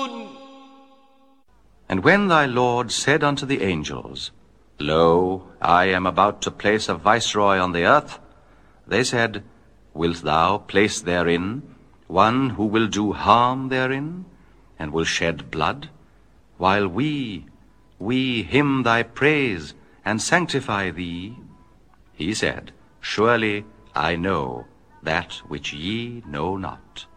And when thy Lord said unto the angels, Lo, I am about to place a viceroy on the earth, they said, Wilt thou place therein one who will do harm therein, and will shed blood, while we hymn thy praise, and sanctify thee? He said, Surely I know that which ye know not.